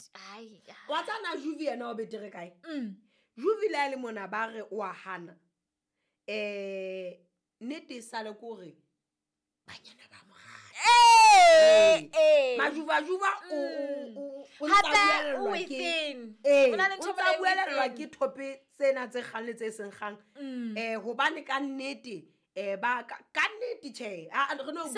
ai wa tsana Juvi yena o betere kae Juvi la le mona ba re o a hana nete sale kore banyana ba mogala majuva o tsa buelelwa ke tope tsena tse kgang le tse seng kgang hobane ka nnete ba ka nnete tjhe re no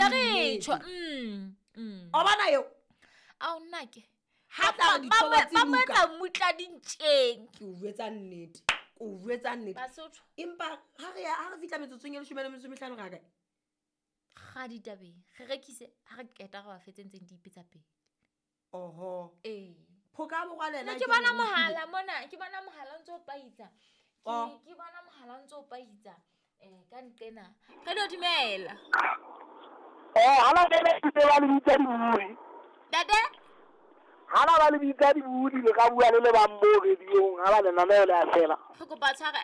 o bana yo a o nnake ha tla dithoba tse buka ba mutla dintsheng ke o jwetsa nnete Basotho empa ha re fitla metsotsong ya 15 ga kae ga ditabeng re rekise ha re keta ga ba fetsentseng di ipetsa pele oho phoka bo kwa lena ke bona mohala mona ke bona mohala ntse o paitsa ke bona mohala ntse o paitsa ka ntena ka do dumela hala bele ke ba le bitsa di buri dade hala ba le bitsa di buri le ka bua le ba mmoge diong hala le nana le a fela go kopa tshware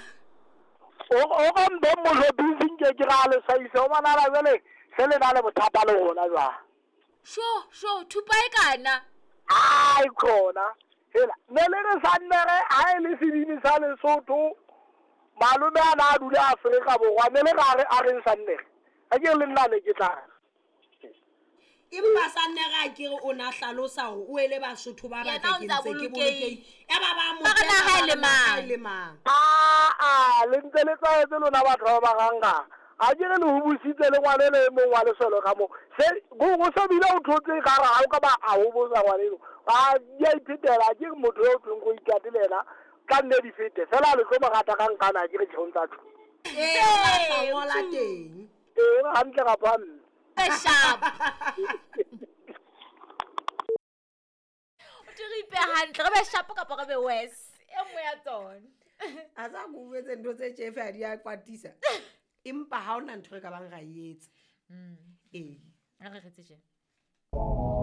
o ba mbe mo go busy ke ga le saise o bana la bele se le na le bothata le gona jwa sho thupa e kana ai khona hela nele re sannere a le sedini sa le sotho malume ana dula Afrika borwa nele ga re a re sannere a ke le nna le ke tla empa sannere a ke re o na hlalosa o ele Basotho ba ba ke ntse ke bolokei e ba mo ha le mang le ntse le tsaetse lona batho ba ganga a ke le ho busitse le ngwane le mong wa le solo ka mo se go se bile o thotse ga ra o ka ba a ho boza ngwane ba ya iphetela ke motho yo tlong go ikatelela ka nne di fete fela le tlo magata ka nkana ke re tshonta tlo ba ngola teng hantle ga phan sharp o tiripe hantle re be sharp ka pa be wes e mo ya tsona a sa go vetse ntho tse jefe a di a kwatisa empa ha ona ntho re ka bang ra yetsa a re retse je